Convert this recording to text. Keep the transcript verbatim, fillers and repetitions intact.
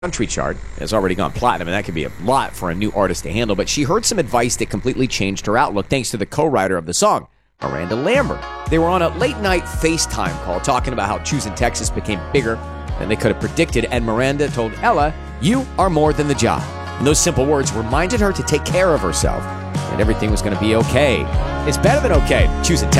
country chart, has already gone platinum, and that could be a lot for a new artist to handle, but she heard some advice that completely changed her outlook thanks to the co-writer of the song, Miranda Lambert. They were on a late-night FaceTime call talking about how choosing Texas became bigger than they could have predicted, and Miranda told Ella, "You are more than the job." And those simple words reminded her to take care of herself, and everything was going to be okay. It's better than okay, choosing Texas.